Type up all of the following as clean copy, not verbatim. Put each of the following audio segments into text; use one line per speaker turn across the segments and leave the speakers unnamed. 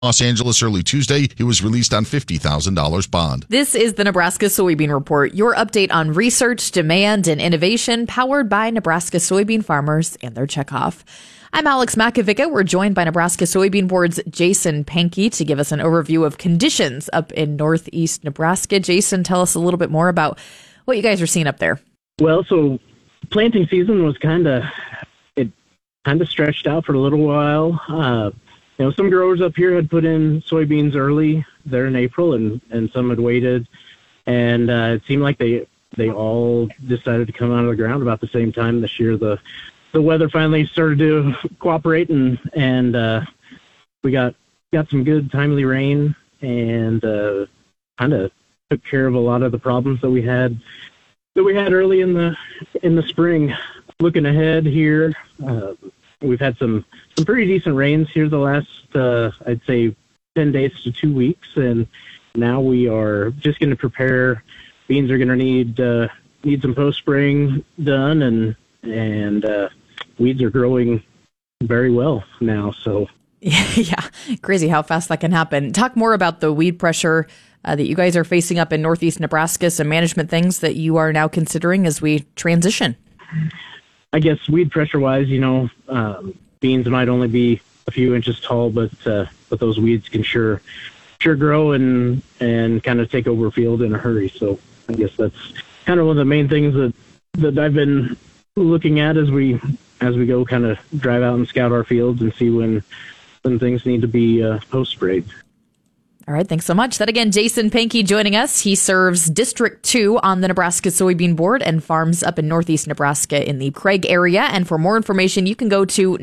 Los Angeles early Tuesday. He was released on $50,000 bond.
This is the Nebraska Soybean Report, your update on research, demand, and innovation powered by Nebraska soybean farmers and their checkoff. I'm Alex Makovica. We're joined by Nebraska Soybean Board's Jason Pankey to give us an overview of conditions up in northeast Nebraska. Jason, tell us a little bit more about what you guys are seeing up there.
Well, so planting season was kind of stretched out for a little while. Some growers up here had put in soybeans early there in April, and some had waited. And it seemed like they all decided to come out of the ground about the same time this year. The weather finally started to cooperate, and we got some good timely rain, and kind of took care of a lot of the problems that we had early in the spring. Looking ahead here, we've had some pretty decent rains here the last, I'd say, 10 days to 2 weeks, and now we are just going to prepare. Beans are going to need some post-spring done, and weeds are growing very well now. So
yeah, crazy how fast that can happen. Talk more about the weed pressure that you guys are facing up in northeast Nebraska, some management things that you are now considering as we transition.
I guess weed pressure-wise, beans might only be a few inches tall, but those weeds can sure grow and kind of take over a field in a hurry. So I guess that's kind of one of the main things that I've been looking at as we go kind of drive out and scout our fields and see when things need to be post-sprayed.
All right, thanks so much. That again, Jason Pankey joining us. He serves District 2 on the Nebraska Soybean Board and farms up in northeast Nebraska in the Craig area. And for more information, you can go to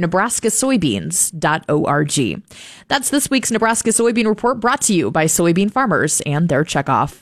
nebraskasoybeans.org. That's this week's Nebraska Soybean Report, brought to you by soybean farmers and their checkoff.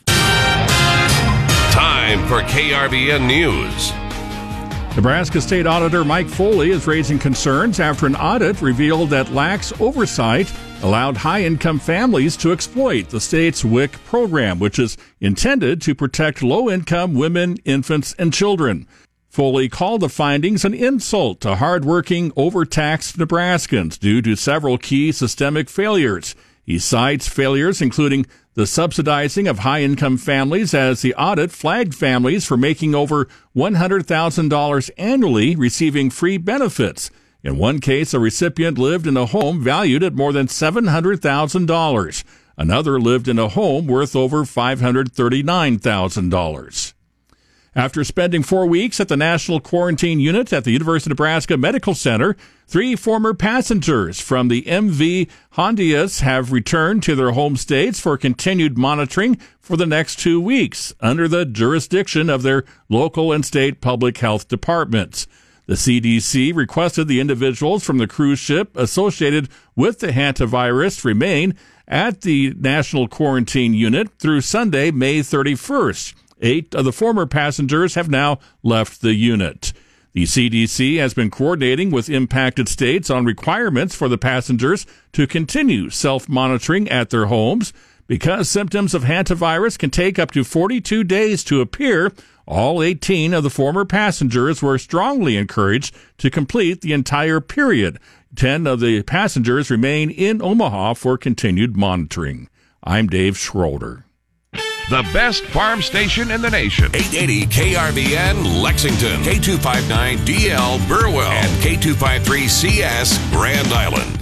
Time for KRBN News.
Nebraska State Auditor Mike Foley is raising concerns after an audit revealed that lax oversight allowed high-income families to exploit the state's WIC program, which is intended to protect low-income women, infants, and children. Foley called the findings an insult to hard-working, overtaxed Nebraskans due to several key systemic failures. He cites failures including the subsidizing of high-income families, as the audit flagged families for making over $100,000 annually receiving free benefits. In one case, a recipient lived in a home valued at more than $700,000. Another lived in a home worth over $539,000. After spending 4 weeks at the National Quarantine Unit at the University of Nebraska Medical Center, 3 former passengers from the MV Hondias have returned to their home states for continued monitoring for the next 2 weeks under the jurisdiction of their local and state public health departments. The CDC requested the individuals from the cruise ship associated with the hantavirus remain at the National Quarantine Unit through Sunday, May 31st. 8 of the former passengers have now left the unit. The CDC has been coordinating with impacted states on requirements for the passengers to continue self-monitoring at their homes. Because symptoms of hantavirus can take up to 42 days to appear, all 18 of the former passengers were strongly encouraged to complete the entire period. 10 of the passengers remain in Omaha for continued monitoring. I'm Dave Schroeder.
The best farm station in the nation. 880 KRBN Lexington, K259DL Burwell, and K253CS Grand Island.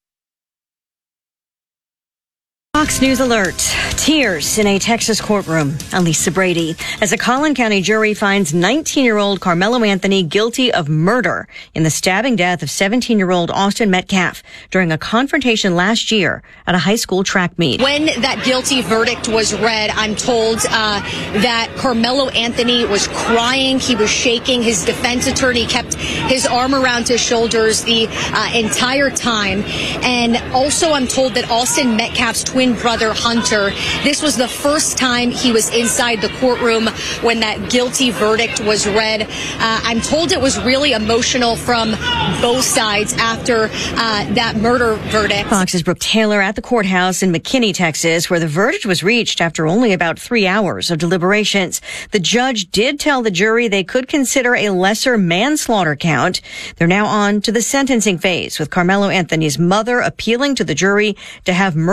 Fox News Alert. Tears in a Texas courtroom. I'm Lisa Brady. As a Collin County jury finds 19-year-old Carmelo Anthony guilty of murder in the stabbing death of 17-year-old Austin Metcalf during a confrontation last year at a high school track meet.
When that guilty verdict was read, I'm told that Carmelo Anthony was crying. He was shaking. His defense attorney kept his arm around his shoulders the entire time. And also I'm told that Austin Metcalf's twin own brother, Hunter. This was the first time he was inside the courtroom when that guilty verdict was read. I'm told it was really emotional from both sides after that murder verdict.
Fox's Brooke Taylor at the courthouse in McKinney, Texas, where the verdict was reached after only about 3 hours of deliberations. The judge did tell the jury they could consider a lesser manslaughter count. They're now on to the sentencing phase, with Carmelo Anthony's mother appealing to the jury to have